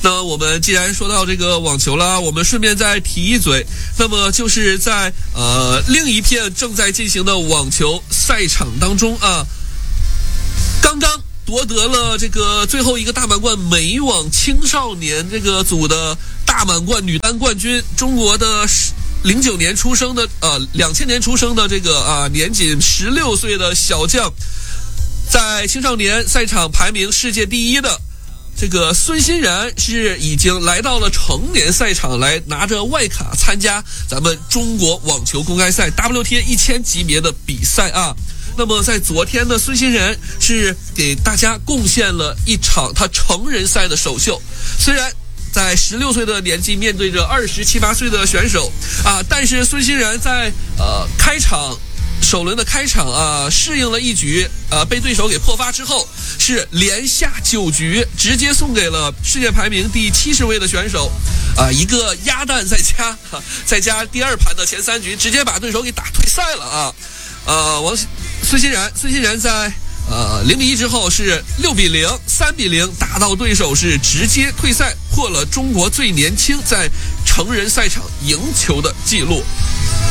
那我们既然说到这个网球了，我们顺便再提一嘴，那么就是在另一片正在进行的网球赛场当中啊，刚刚夺得了这个最后一个大满贯美网青少年这个组的大满贯女单冠军，中国的09年出生的2000年出生的这个年仅16岁的小将，在青少年赛场排名世界第一的这个孙欣然是已经来到了成年赛场，来拿着外卡参加咱们中国网球公开赛 WTA 1000级别的比赛啊。那么在昨天呢，孙欣然是给大家贡献了一场他成人赛的首秀。虽然在16岁的年纪面对着27、28岁的选手啊，但是孙欣然在开场首轮的开场适应了一局被对手给破发之后，是连下9局，直接送给了世界排名第70位的选手一个鸭蛋再加第二盘的前3局，直接把对手给打退赛了啊。孙欣然在0-1之后是6-0、3-0打到对手，是直接退赛，破了中国最年轻在成人赛场赢球的记录。